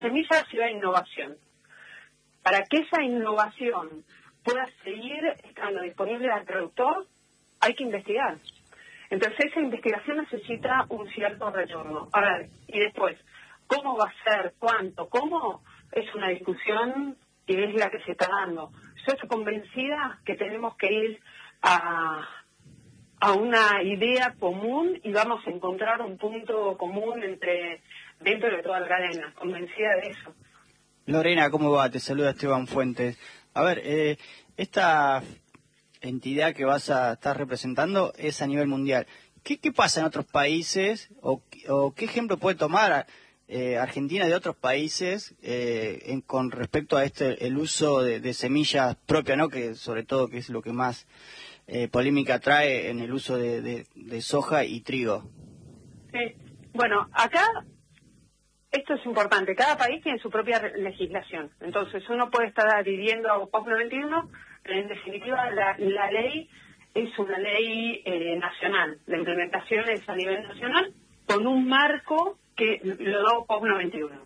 semillas lleva innovación. Para que esa innovación pueda seguir estando disponible al productor, hay que investigar. Entonces esa investigación necesita un cierto retorno. A ver, y después, ¿cómo va a ser? ¿Cuánto? ¿Cómo? Es una discusión que es la que se está dando. Yo estoy convencida que tenemos que ir a una idea común y vamos a encontrar un punto común dentro de toda la cadena. Convencida de eso. Lorena, ¿cómo va? Te saluda Esteban Fuentes. A ver, esta entidad que vas a estar representando es a nivel mundial. ¿Qué pasa en otros países o qué ejemplo puede tomar Argentina de otros países con respecto a el uso de semillas propias, ¿no? Que sobre todo que es lo que más polémica trae en el uso de soja y trigo? Sí. Bueno, acá esto es importante. Cada país tiene su propia legislación. Entonces uno puede estar adhiriendo a POP 91, pero en definitiva la ley es una ley nacional. La implementación es a nivel nacional con un marco que lo da POP 91.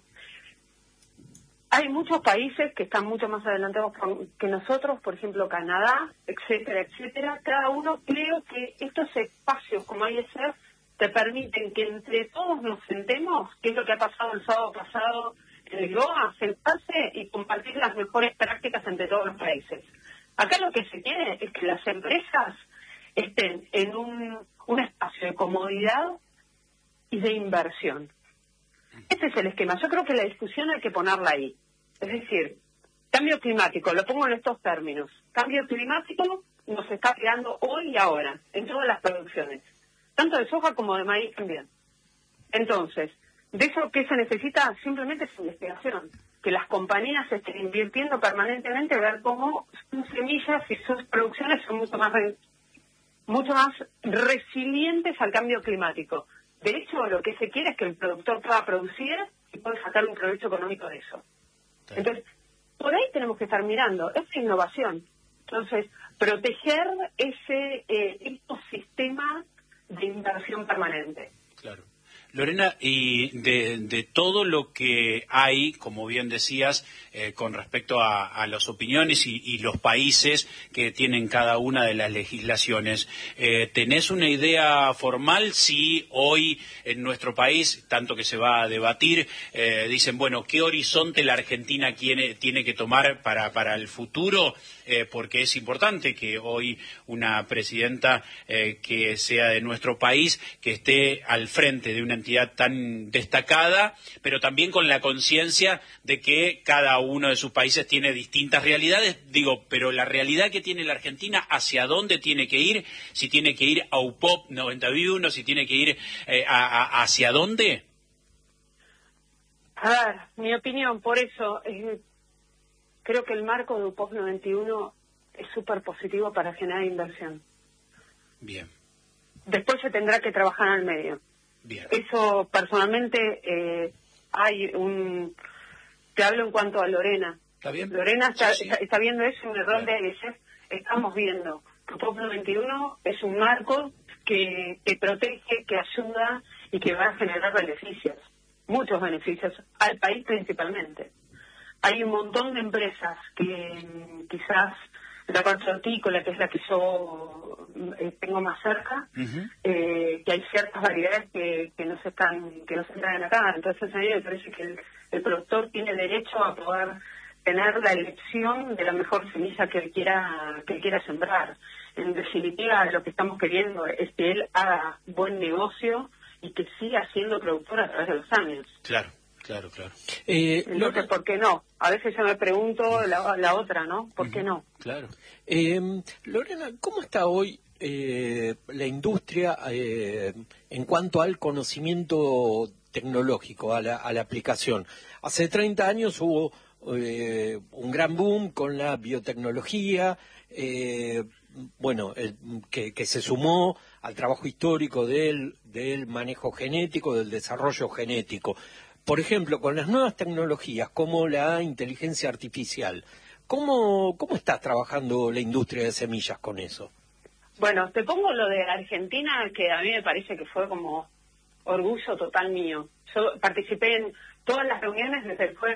Hay muchos países que están mucho más adelantados que nosotros, por ejemplo Canadá, etcétera, etcétera. Cada uno, creo que estos espacios como ISF te permiten que entre todos nos sentemos, que es lo que ha pasado el sábado pasado en el GOA, sentarse y compartir las mejores prácticas entre todos los países. Acá lo que se quiere es que las empresas estén en un espacio de comodidad y de inversión. Este es el esquema. Yo creo que la discusión hay que ponerla ahí. Es decir, cambio climático, lo pongo en estos términos. Cambio climático nos está pegando hoy y ahora, en todas las producciones, tanto de soja como de maíz también. Entonces, de eso que se necesita simplemente es investigación, que las compañías estén invirtiendo permanentemente, ver cómo sus semillas y sus producciones son mucho más resilientes al cambio climático. De hecho, lo que se quiere es que el productor pueda producir y pueda sacar un provecho económico de eso. Entonces, por ahí tenemos que estar mirando, es innovación. Entonces, proteger ese ecosistema de inversión permanente. Claro. Lorena, y de todo lo que hay, como bien decías, con respecto a las opiniones y los países que tienen cada una de las legislaciones, ¿tenés una idea formal si hoy en nuestro país, tanto que se va a debatir, dicen, bueno, qué horizonte la Argentina tiene que tomar para el futuro? Porque es importante que hoy una presidenta que sea de nuestro país, que esté al frente de una entidad tan destacada, pero también con la conciencia de que cada uno de sus países tiene distintas realidades, pero la realidad que tiene la Argentina, ¿hacia dónde tiene que ir? Si tiene que ir a UPOP 91, si tiene que ir ¿hacia dónde? A ver, mi opinión, por eso, creo que el marco de UPOP 91 es súper positivo para generar inversión. Bien. Después se tendrá que trabajar al medio. Bien. Eso, personalmente, te hablo en cuanto a Lorena. ¿Está bien? Lorena Sí. está viendo eso, un error Claro. de ASF. Estamos viendo que UPOP 91 es un marco que protege, que ayuda y que va a generar beneficios. Muchos beneficios, al país principalmente. Hay un montón de empresas que quizás la parte hortícola, que es la que yo tengo más cerca, que hay ciertas variedades que no se traen acá. Entonces a mí me parece que el productor tiene derecho a poder tener la elección de la mejor semilla que él quiera sembrar. En definitiva, lo que estamos queriendo es que él haga buen negocio y que siga siendo productor a través de los años. Claro. Entonces, ¿por qué no? A veces yo me pregunto la otra, ¿no? ¿Por qué no? Claro. Lorena, ¿cómo está hoy la industria en cuanto al conocimiento tecnológico, a la aplicación? Hace 30 años hubo un gran boom con la biotecnología, que se sumó al trabajo histórico del manejo genético, del desarrollo genético. Por ejemplo, con las nuevas tecnologías como la inteligencia artificial, ¿cómo está trabajando la industria de semillas con eso? Bueno, te pongo lo de Argentina, que a mí me parece que fue como orgullo total mío. Yo participé en todas las reuniones desde el